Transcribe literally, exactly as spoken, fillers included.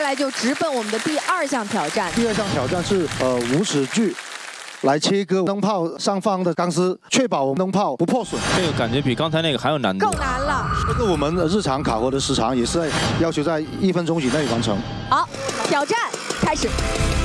来就直奔我们的第二项挑战。 第二项挑战是呃无齿锯来切割灯泡上方的钢丝，确保灯泡不破损。 这个感觉比刚才那个还有难度。 更难了。 这个我们日常卡活的时长也是在要求在一分钟以内完成。 好，挑战开始。